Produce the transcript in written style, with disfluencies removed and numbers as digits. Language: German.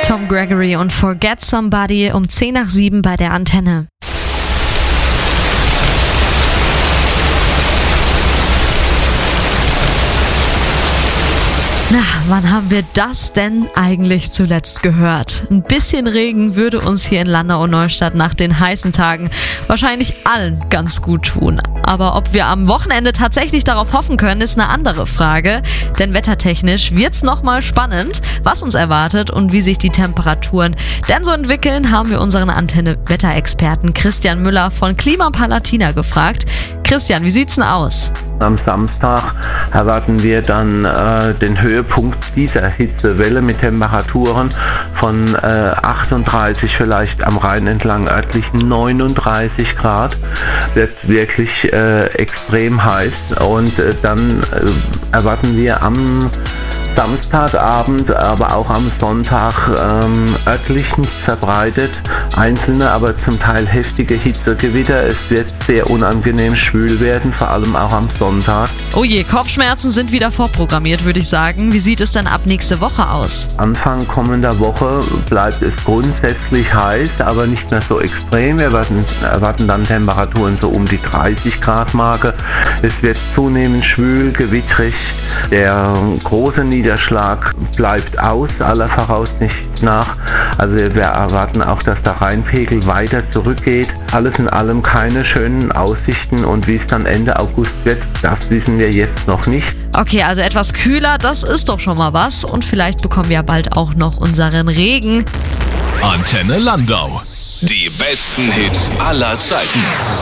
Tom Gregory und Forget Somebody um 6:10 bei der Antenne. Na, wann haben wir das denn eigentlich zuletzt gehört? Ein bisschen Regen würde uns hier in Landau und Neustadt nach den heißen Tagen wahrscheinlich allen ganz gut tun. Aber ob wir am Wochenende tatsächlich darauf hoffen können, ist eine andere Frage. Denn wettertechnisch wird's nochmal spannend, was uns erwartet und wie sich die Temperaturen denn so entwickeln, haben wir unseren Antenne-Wetterexperten Christian Müller von Klimapalatina gefragt. Christian, wie sieht's denn aus? Am Samstag erwarten wir dann den Höhepunkt dieser Hitzewelle mit Temperaturen von 38, vielleicht am Rhein entlang örtlich 39 Grad. Wird wirklich extrem heiß und dann erwarten wir am Samstagabend, aber auch am Sonntag örtlich nicht verbreitet, einzelne, aber zum Teil heftige Hitzegewitter. Es wird sehr unangenehm schwül werden, vor allem auch am Sonntag. Oh je, Kopfschmerzen sind wieder vorprogrammiert, würde ich sagen. Wie sieht es denn ab nächste Woche aus? Anfang kommender Woche bleibt es grundsätzlich heiß, aber nicht mehr so extrem. Wir erwarten dann Temperaturen so um die 30 Grad Marke. Es wird zunehmend schwül, gewittrig. Der große Niederschlag bleibt aus, aller Voraussicht nach. Also wir erwarten auch, dass der Rheinpegel weiter zurückgeht. Alles in allem keine schönen Aussichten und wie es dann Ende August wird, das wissen wir jetzt noch nicht. Okay, also etwas kühler, das ist doch schon mal was. Und vielleicht bekommen wir ja bald auch noch unseren Regen. Antenne Landau. Die besten Hits aller Zeiten.